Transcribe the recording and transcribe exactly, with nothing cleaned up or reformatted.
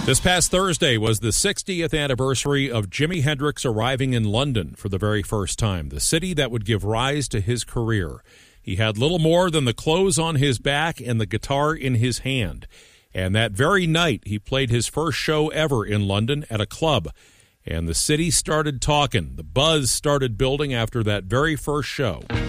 This past Thursday was the sixtieth anniversary of Jimi Hendrix arriving in London for the very first time, the city that would give rise to his career. He had little more than the clothes on his back and the guitar in his hand. And that very night, he played his first show ever in London at a club. And the city started talking. The buzz started building after that very first show.